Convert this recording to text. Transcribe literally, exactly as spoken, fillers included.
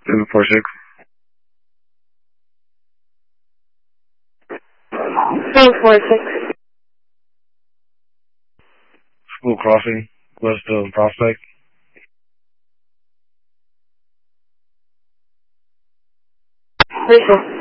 seven four six. seven four six. School Crossing, west of Prospect. Rachel.